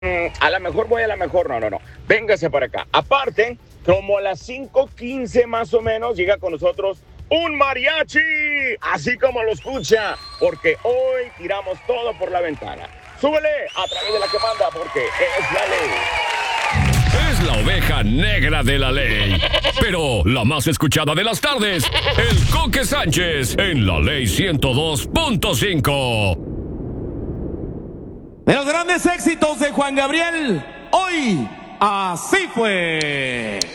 A lo mejor voy, a lo mejor no. Véngase para acá. Aparte, como a las 5:15 más o menos, llega con nosotros un mariachi, así como lo escucha, porque hoy tiramos todo por la ventana. Súbele a través de la que manda, porque es la ley. Es la oveja negra de la ley, pero la más escuchada de las tardes, el Coque Sánchez, en la ley 102.5. De los grandes éxitos de Juan Gabriel, hoy así fue.